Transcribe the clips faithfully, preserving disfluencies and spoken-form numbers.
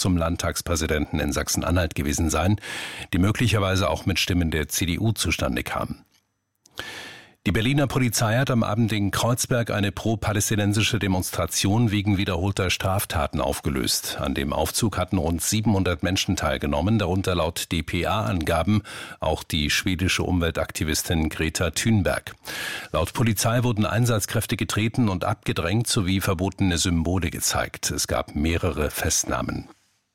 zum Landtagspräsidenten in Sachsen-Anhalt gewesen sein, die möglicherweise auch mit Stimmen der C D U zustande kamen. Die Berliner Polizei hat am Abend in Kreuzberg eine pro-palästinensische Demonstration wegen wiederholter Straftaten aufgelöst. An dem Aufzug hatten rund siebenhundert Menschen teilgenommen, darunter laut D P A-Angaben auch die schwedische Umweltaktivistin Greta Thunberg. Laut Polizei wurden Einsatzkräfte getreten und abgedrängt sowie verbotene Symbole gezeigt. Es gab mehrere Festnahmen.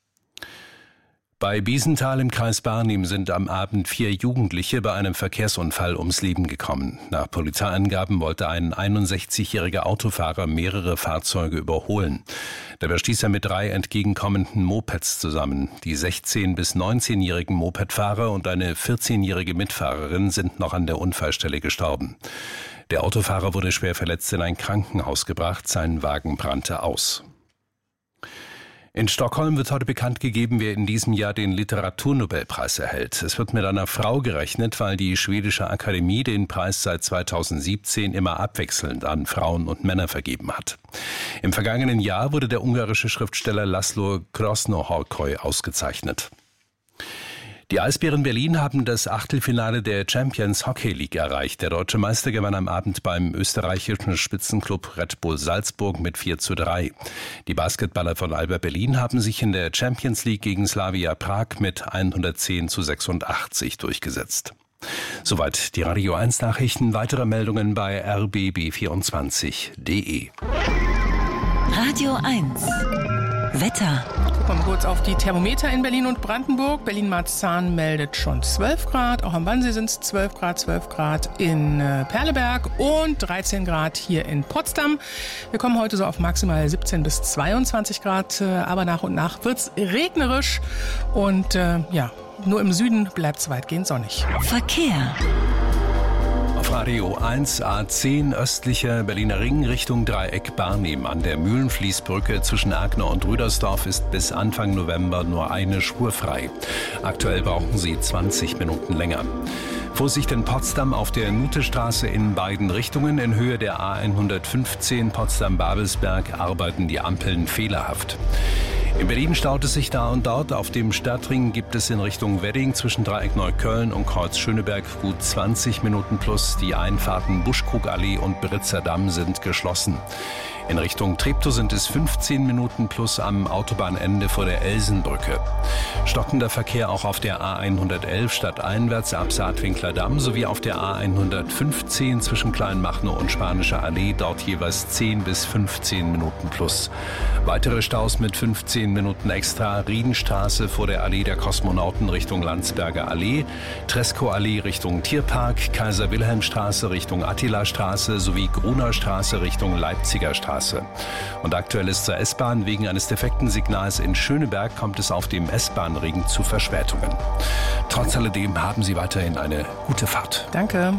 Bei Biesenthal im Kreis Barnim sind am Abend vier Jugendliche bei einem Verkehrsunfall ums Leben gekommen. Nach Polizeiangaben wollte ein einundsechzigjähriger Autofahrer mehrere Fahrzeuge überholen. Dabei stieß er mit drei entgegenkommenden Mopeds zusammen. Die sechzehn- bis neunzehnjährigen Mopedfahrer und eine vierzehnjährige Mitfahrerin sind noch an der Unfallstelle gestorben. Der Autofahrer wurde schwer verletzt in ein Krankenhaus gebracht, sein Wagen brannte aus. In Stockholm wird heute bekannt gegeben, wer in diesem Jahr den Literaturnobelpreis erhält. Es wird mit einer Frau gerechnet, weil die schwedische Akademie den Preis seit zweitausendsiebzehn immer abwechselnd an Frauen und Männer vergeben hat. Im vergangenen Jahr wurde der ungarische Schriftsteller Laszlo Krasznahorkai ausgezeichnet. Die Eisbären Berlin haben das Achtelfinale der Champions Hockey League erreicht. Der deutsche Meister gewann am Abend beim österreichischen Spitzenclub Red Bull Salzburg mit vier zu drei. Die Basketballer von Alba Berlin haben sich in der Champions League gegen Slavia Prag mit hundertzehn zu sechsundachtzig durchgesetzt. Soweit die Radio eins Nachrichten. Weitere Meldungen bei r b b vierundzwanzig punkt d e. Radio eins Wetter. Gucken wir kurz auf die Thermometer in Berlin und Brandenburg. Berlin-Marzahn meldet schon zwölf Grad. Auch am Wannsee sind es zwölf Grad, zwölf Grad in Perleberg und dreizehn Grad hier in Potsdam. Wir kommen heute so auf maximal siebzehn bis zweiundzwanzig Grad. Aber nach und nach wird es regnerisch. Und äh, ja, nur im Süden bleibt es weitgehend sonnig. Verkehr. Auf Radio eins A zehn östlicher Berliner Ring Richtung Dreieck Barnim. An der Mühlenfließbrücke zwischen Agner und Rüdersdorf ist bis Anfang November nur eine Spur frei. Aktuell brauchen Sie zwanzig Minuten länger. Vorsicht in Potsdam auf der Nutestraße in beiden Richtungen. In Höhe der A hundertfünfzehn Potsdam-Babelsberg arbeiten die Ampeln fehlerhaft. In Berlin staut es sich da und dort. Auf dem Stadtring gibt es in Richtung Wedding zwischen Dreieck Neukölln und Kreuz Schöneberg gut zwanzig Minuten plus. Die Einfahrten Buschkrugallee und Britzer Damm sind geschlossen. In Richtung Treptow sind es fünfzehn Minuten plus am Autobahnende vor der Elsenbrücke. Stockender Verkehr auch auf der A hundertelf stadteinwärts ab Saatwinkler Damm sowie auf der A hundertfünfzehn zwischen Kleinmachnow und Spanischer Allee, dort jeweils zehn bis fünfzehn Minuten plus. Weitere Staus mit fünfzehn Minuten extra: Riedenstraße vor der Allee der Kosmonauten Richtung Landsberger Allee, Treskow-Allee Richtung Tierpark, Kaiser-Wilhelm-Straße Richtung Attila-Straße sowie Gruner-Straße Richtung Leipziger Straße. Und aktuell ist zur S-Bahn: wegen eines defekten Signals in Schöneberg kommt es auf dem S-Bahn-Ring zu Verspätungen. Trotz alledem haben Sie weiterhin eine gute Fahrt. Danke.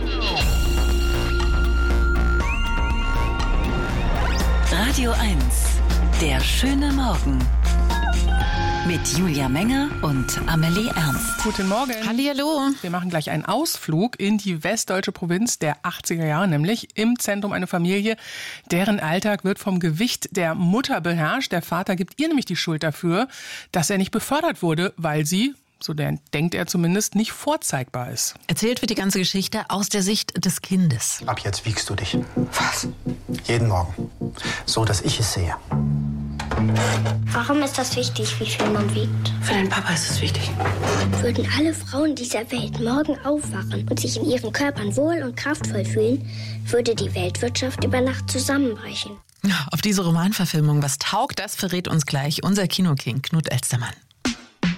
Radio eins, der schöne Morgen. Mit Julia Menger und Amelie Ernst. Guten Morgen. Hallihallo. Wir machen gleich einen Ausflug in die westdeutsche Provinz der achtziger Jahre, nämlich im Zentrum eine Familie, deren Alltag wird vom Gewicht der Mutter beherrscht. Der Vater gibt ihr nämlich die Schuld dafür, dass er nicht befördert wurde, weil sie, so denkt er zumindest, nicht vorzeigbar ist. Erzählt wird die ganze Geschichte aus der Sicht des Kindes. Ab jetzt wiegst du dich. Was? Jeden Morgen. So, dass ich es sehe. Warum ist das wichtig, wie viel man wiegt? Für deinen Papa ist es wichtig. Würden alle Frauen dieser Welt morgen aufwachen und sich in ihren Körpern wohl und kraftvoll fühlen, würde die Weltwirtschaft über Nacht zusammenbrechen. Auf diese Romanverfilmung, was taugt das, verrät uns gleich unser Kinoking Knut Elstermann.